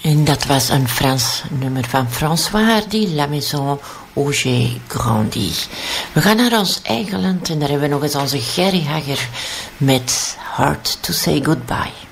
En dat was een Frans nummer van François Hardy, La Maison où j'ai grandi. We gaan naar ons eigen land en daar hebben we nog eens onze Gerry Hagger met Hard to Say Goodbye.